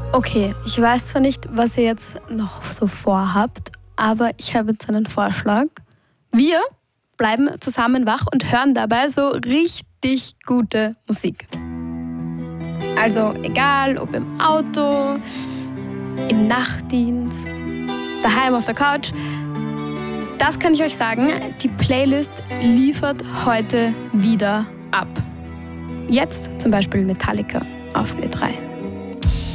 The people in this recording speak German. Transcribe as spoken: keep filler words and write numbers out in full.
Okay, ich weiß zwar nicht, was ihr jetzt noch so vorhabt, aber ich habe jetzt einen Vorschlag. Wir bleiben zusammen wach und hören dabei so richtig gute Musik. Also egal, ob im Auto, im Nachtdienst, daheim auf der Couch. Das kann ich euch sagen, die Playlist liefert heute wieder ab. Jetzt zum Beispiel Metallica auf Ö drei.